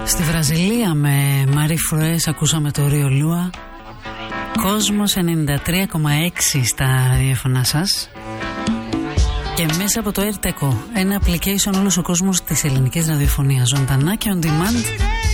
Στη Βραζιλία με Μαρί Φρουές ακούσαμε το Ρίο Λούα. Κόσμος 93,6 στα ραδιόφωνα σας. Και μέσα από το AirTeco, ένα application, όλος ο κόσμος της ελληνικής ραδιοφωνίας, ζωντανά και on demand,